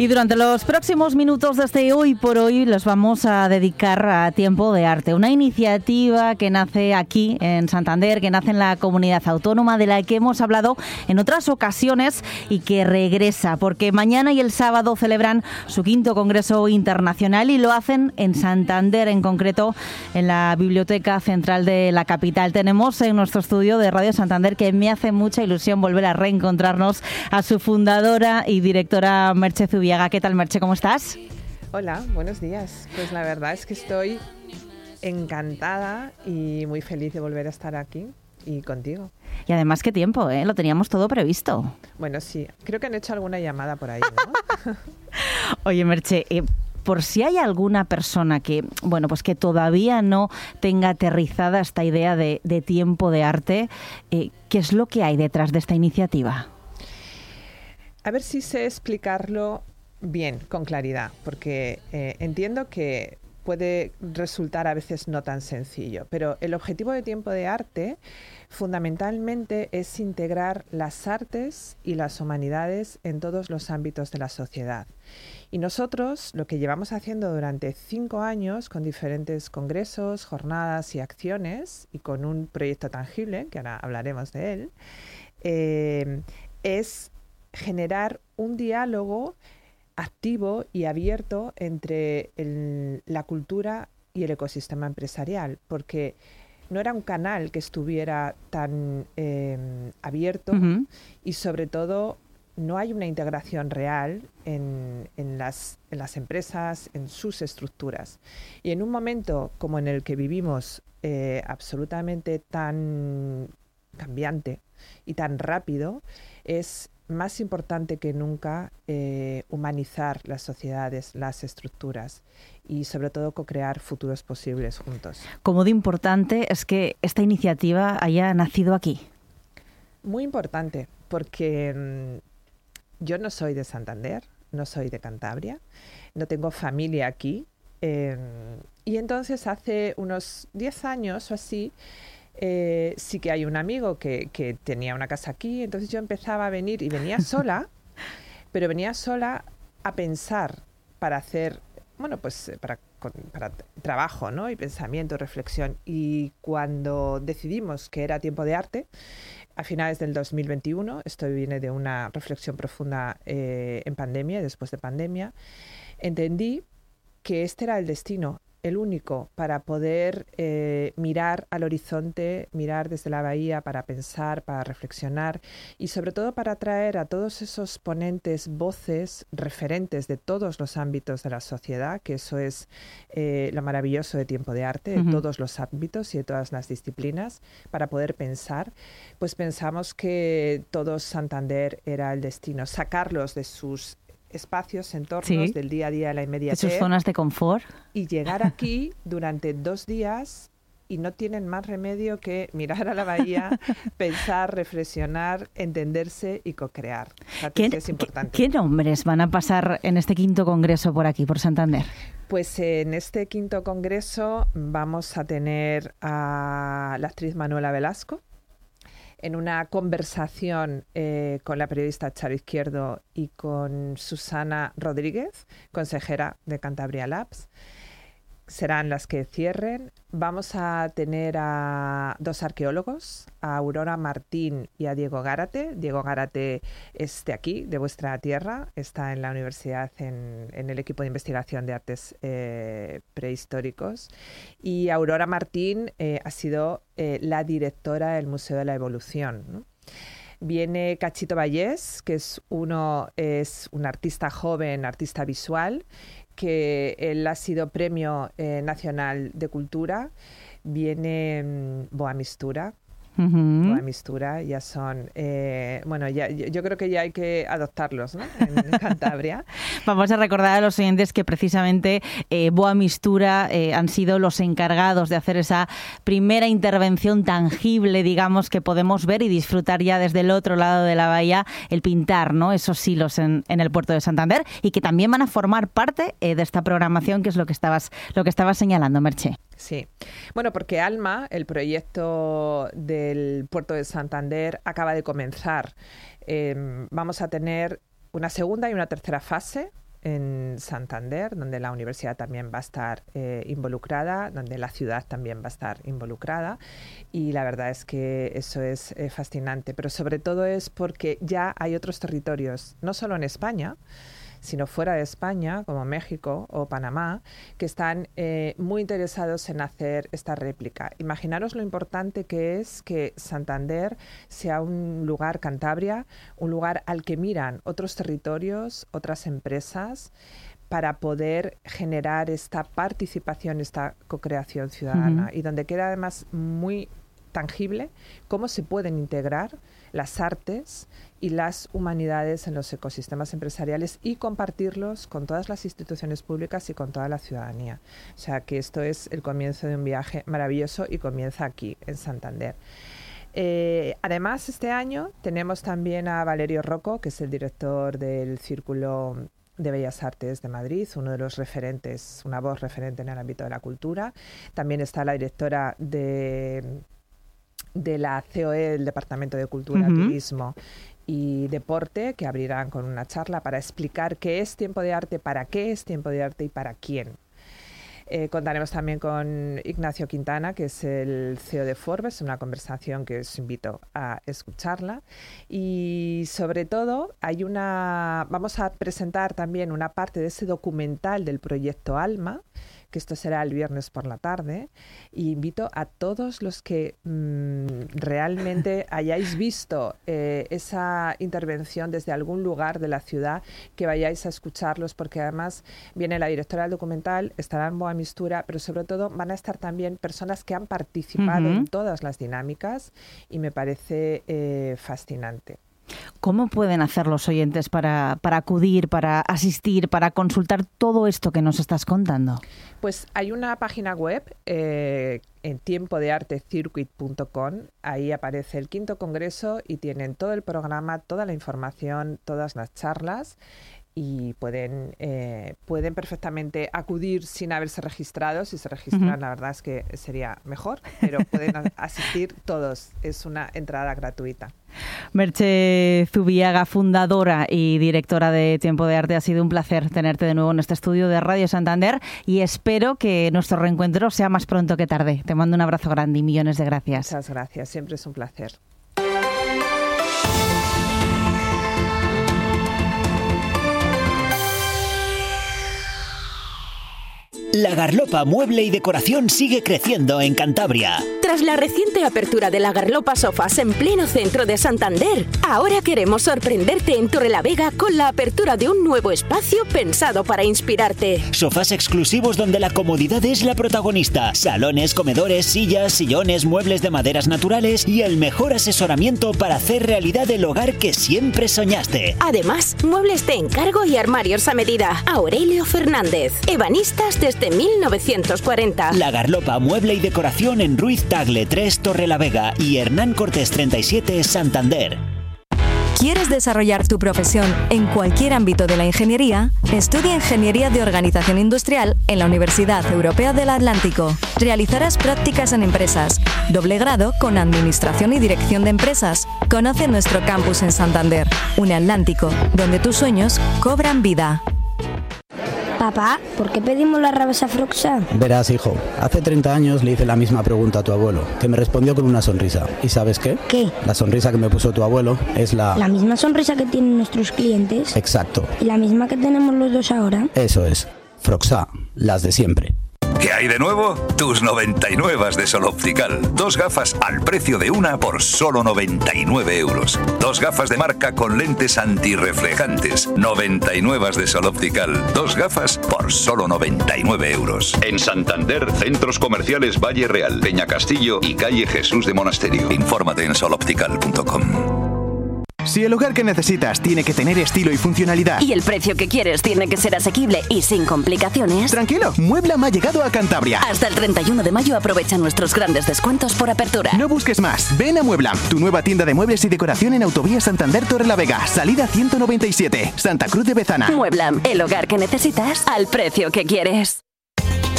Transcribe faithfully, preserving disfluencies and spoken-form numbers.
Y durante los próximos minutos de este Hoy por Hoy los vamos a dedicar a Tiempo de Arte, una iniciativa que nace aquí en Santander, que nace en la comunidad autónoma, de la que hemos hablado en otras ocasiones y que regresa, porque mañana y el sábado celebran su quinto Congreso Internacional y lo hacen en Santander, en concreto en la Biblioteca Central de la capital. Tenemos en nuestro estudio de Radio Santander, que me hace mucha ilusión volver a reencontrarnos, a su fundadora y directora, Merche Zubiaga. ¿Qué tal, Merche? ¿Cómo estás? Hola, buenos días. Pues la verdad es que estoy encantada y muy feliz de volver a estar aquí y contigo. Y además, qué tiempo, ¿eh? Lo teníamos todo previsto. Bueno, sí. Creo que han hecho alguna llamada por ahí, ¿no? Oye, Merche, eh, por si hay alguna persona que, bueno, pues que todavía no tenga aterrizada esta idea de, de Tiempo de Arte, eh, ¿qué es lo que hay detrás de esta iniciativa? A ver si sé explicarlo bien, con claridad, porque eh, entiendo que puede resultar a veces no tan sencillo, pero el objetivo de Tiempo de Arte fundamentalmente es integrar las artes y las humanidades en todos los ámbitos de la sociedad. Y nosotros lo que llevamos haciendo durante cinco años, con diferentes congresos, jornadas y acciones, y con un proyecto tangible, que ahora hablaremos de él, eh, es generar un diálogo activo y abierto entre el, la cultura y el ecosistema empresarial, porque no era un canal que estuviera tan eh, abierto uh-huh. y sobre todo no hay una integración real en, en, las, en las empresas, en sus estructuras. Y en un momento como en el que vivimos, eh, absolutamente tan cambiante y tan rápido, es más importante que nunca eh, humanizar las sociedades, las estructuras y sobre todo co-crear futuros posibles juntos. ¿Cómo de importante es que esta iniciativa haya nacido aquí? Muy importante, porque mmm, yo no soy de Santander, no soy de Cantabria, no tengo familia aquí, eh, y entonces hace unos diez años o así, Eh, sí que hay un amigo que, que tenía una casa aquí, entonces yo empezaba a venir y venía sola, pero venía sola a pensar para hacer, bueno, pues para, para trabajo, ¿no? Y pensamiento, reflexión. Y cuando decidimos que era Tiempo de Arte, a finales del dos mil veintiuno, esto viene de una reflexión profunda eh, en pandemia, después de pandemia, entendí que este era el destino, el único, para poder eh, mirar al horizonte, mirar desde la bahía, para pensar, para reflexionar y sobre todo para atraer a todos esos ponentes, voces, referentes de todos los ámbitos de la sociedad, que eso es eh, lo maravilloso de Tiempo de Arte, uh-huh. de todos los ámbitos y de todas las disciplinas, para poder pensar. Pues pensamos que todo Santander era el destino, sacarlos de sus espacios, entornos, sí, del día a día, la inmediatez. De sus zonas de confort. Y llegar aquí durante dos días y no tienen más remedio que mirar a la bahía, pensar, reflexionar, entenderse y co-crear. ¿Qué, es importante. ¿Qué nombres van a pasar en este quinto congreso por aquí, por Santander? Pues en este quinto congreso vamos a tener a la actriz Manuela Velasco, en una conversación eh, con la periodista Charo Izquierdo y con Susana Rodríguez, consejera de Cantabria Labs. Serán las que cierren. Vamos a tener a dos arqueólogos, a Aurora Martín y a Diego Gárate. Diego Gárate es de aquí, de vuestra tierra, está en la universidad en, en el equipo de investigación de artes eh, prehistóricos. Y Aurora Martín eh, ha sido eh, la directora del Museo de la Evolución, ¿no? Viene Cachito Vallés, que es, uno, es un artista joven, artista visual, que él ha sido Premio eh, Nacional de Cultura. Viene um, Boa Mistura. Uh-huh. Boa Mistura, ya son... Eh, bueno, ya, yo, yo creo que ya hay que adoptarlos, ¿no? En, en Cantabria. Vamos a recordar a los oyentes que precisamente eh, Boa Mistura eh, han sido los encargados de hacer esa primera intervención tangible, digamos, que podemos ver y disfrutar ya desde el otro lado de la bahía, el pintar, ¿no?, esos hilos en, en el puerto de Santander, y que también van a formar parte eh, de esta programación, que es lo que estabas, lo que estabas señalando, Merche. Sí. Bueno, porque ALMA, el proyecto del puerto de Santander, acaba de comenzar. Eh, vamos a tener una segunda y una tercera fase en Santander, donde la universidad también va a estar eh, involucrada, donde la ciudad también va a estar involucrada, y la verdad es que eso es eh, fascinante, pero sobre todo es porque ya hay otros territorios, no solo en España, sino fuera de España, como México o Panamá, que están eh, muy interesados en hacer esta réplica. Imaginaros lo importante que es que Santander sea un lugar, Cantabria, un lugar al que miran otros territorios, otras empresas, para poder generar esta participación, esta co-creación ciudadana, uh-huh. y donde queda además muy tangible cómo se pueden integrar las artes y las humanidades en los ecosistemas empresariales y compartirlos con todas las instituciones públicas y con toda la ciudadanía. O sea que esto es el comienzo de un viaje maravilloso y comienza aquí, en Santander. Eh, además, este año tenemos también a Valerio Rocco, que es el director del Círculo de Bellas Artes de Madrid, uno de los referentes, una voz referente en el ámbito de la cultura. También está la directora de... de la C O E, el Departamento de Cultura, uh-huh. Turismo y Deporte, que abrirán con una charla para explicar qué es tiempo de arte, para qué es tiempo de arte y para quién. Eh, contaremos también con Ignacio Quintana, que es el C E O de Forbes, una conversación que os invito a escucharla. Y sobre todo, hay una, vamos a presentar también una parte de ese documental del proyecto Alma, que esto será el viernes por la tarde, y invito a todos los que mmm, realmente hayáis visto eh, esa intervención desde algún lugar de la ciudad, que vayáis a escucharlos, porque además viene la directora del documental, estará en Boa Mistura, pero sobre todo van a estar también personas que han participado uh-huh. en todas las dinámicas, y me parece eh, fascinante. ¿Cómo pueden hacer los oyentes para, para acudir, para asistir, para consultar todo esto que nos estás contando? Pues hay una página web eh, en tiempo de arte circuit punto com. Ahí aparece el quinto congreso y tienen todo el programa, toda la información, todas las charlas. Y pueden, eh, pueden perfectamente acudir sin haberse registrado. Si se registran, uh-huh. la verdad es que sería mejor, pero pueden asistir todos. Es una entrada gratuita. Merche Zubiaga, fundadora y directora de Tiempo de Arte, ha sido un placer tenerte de nuevo en este estudio de Radio Santander, y espero que nuestro reencuentro sea más pronto que tarde. Te mando un abrazo grande y millones de gracias. Muchas gracias, siempre es un placer. La Garlopa Mueble y Decoración sigue creciendo en Cantabria. Tras la reciente apertura de la Garlopa Sofás en pleno centro de Santander, ahora queremos sorprenderte en Torrelavega con la apertura de un nuevo espacio pensado para inspirarte. Sofás exclusivos donde la comodidad es la protagonista. Salones, comedores, sillas, sillones, muebles de maderas naturales y el mejor asesoramiento para hacer realidad el hogar que siempre soñaste. Además, muebles de encargo y armarios a medida. Aurelio Fernández, ebanistas desde mil novecientos cuarenta. La Garlopa Mueble y Decoración en Ruiz Tagle tres, Torrelavega, y Hernán Cortés treinta y siete, Santander. ¿Quieres desarrollar tu profesión en cualquier ámbito de la ingeniería? Estudia Ingeniería de Organización Industrial en la Universidad Europea del Atlántico. Realizarás prácticas en empresas, doble grado con Administración y Dirección de Empresas. Conoce nuestro campus en Santander, un Atlántico, donde tus sueños cobran vida. Papá, ¿por qué pedimos la rabasa Froxa? Verás, hijo, hace treinta años le hice la misma pregunta a tu abuelo, que me respondió con una sonrisa. ¿Y sabes qué? ¿Qué? La sonrisa que me puso tu abuelo es la... ¿La misma sonrisa que tienen nuestros clientes? Exacto. ¿Y la misma que tenemos los dos ahora? Eso es. Froxa, las de siempre. ¿Qué hay de nuevo? Tus noventa y nueve de Sol Optical. Dos gafas al precio de una por solo noventa y nueve euros. Dos gafas de marca con lentes antirreflejantes. noventa y nueve de Sol Optical. Dos gafas por solo noventa y nueve euros. En Santander, centros comerciales Valle Real, Peña Castillo y calle Jesús de Monasterio. Infórmate en sol optical punto com. Si el hogar que necesitas tiene que tener estilo y funcionalidad, y el precio que quieres tiene que ser asequible y sin complicaciones, tranquilo, Mueblam ha llegado a Cantabria. Hasta el treinta y uno de mayo aprovecha nuestros grandes descuentos por apertura. No busques más, ven a Mueblam, tu nueva tienda de muebles y decoración en Autovía Santander Torrelavega, salida ciento noventa y siete, Santa Cruz de Bezana. Mueblam, el hogar que necesitas al precio que quieres.